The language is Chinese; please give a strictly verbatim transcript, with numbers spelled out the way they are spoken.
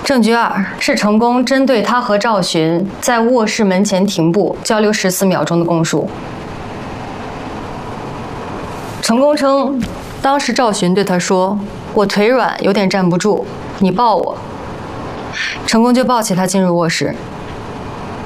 证据二是成功针对他和赵寻在卧室门前停步交流十四秒钟的供述。成功称，当时赵寻对他说：“我腿软，有点站不住，你抱我。”成功就抱起他进入卧室。